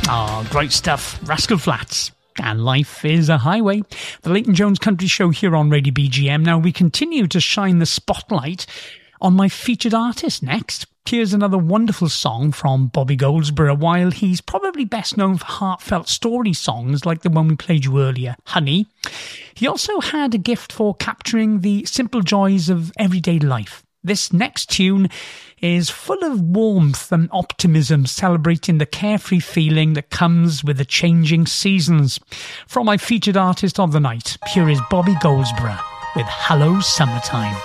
Great stuff. Rascal Flatts. And Life is a Highway. The Leighton Jones Country Show here on Radio BGM. Now we continue to shine the spotlight on my featured artist next. Here's another wonderful song from Bobby Goldsboro. While he's probably best known for heartfelt story songs like the one we played you earlier, Honey, he also had a gift for capturing the simple joys of everyday life. This next tune is full of warmth and optimism, celebrating the carefree feeling that comes with the changing seasons. From my featured artist of the night, here is Bobby Goldsboro with Hello Summertime.